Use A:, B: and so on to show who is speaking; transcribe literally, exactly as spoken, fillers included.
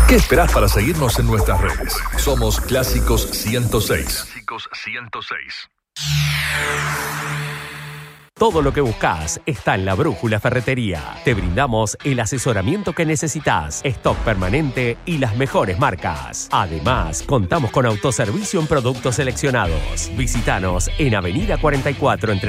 A: ¿Qué esperás para seguirnos en nuestras redes? Somos Clásicos ciento seis.
B: Clásicos ciento seis.
C: Todo lo que buscas está en La Brújula Ferretería. Te brindamos el asesoramiento que necesitas, stock permanente y las mejores marcas. Además, contamos con autoservicio en productos seleccionados. Visítanos en Avenida cuarenta y cuatro entre